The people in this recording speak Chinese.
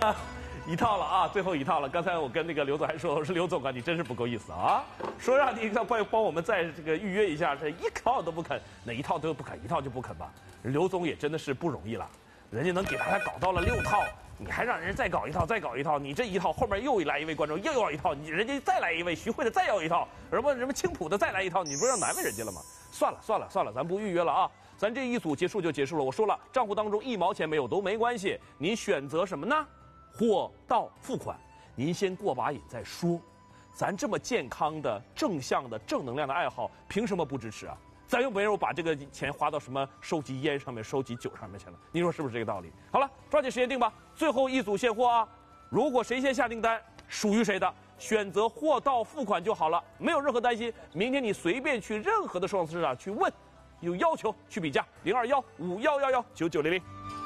一套了啊，最后一套了。刚才我跟那个刘总还说，我说刘总啊，你真是不够意思啊，说让你帮我们再这个预约一下，这一套都不肯，哪一套都不肯，一套就不肯吧。刘总也真的是不容易了，人家能给大家搞到了6套，你还让人再搞一套，再搞一套，你这一套后面又来一位观众又要一套，你人家再来一位徐汇的再要一套，什么青浦的再来一套，你不是让难为人家了吗？算了，咱不预约了啊。咱这一组结束就结束了。我说了，账户当中1毛钱没有都没关系，您选择什么呢？货到付款，您先过把瘾再说。咱这么健康的、正向的、正能量的爱好，凭什么不支持啊？咱又没有把这个钱花到什么收集烟上面、收集酒上面去了，你说是不是这个道理？好了，抓紧时间定吧，最后一组现货啊！如果谁先下订单，属于谁的，选择货到付款就好了，没有任何担心。明天你随便去任何的收藏市场去问，有要求去比价，0215119900。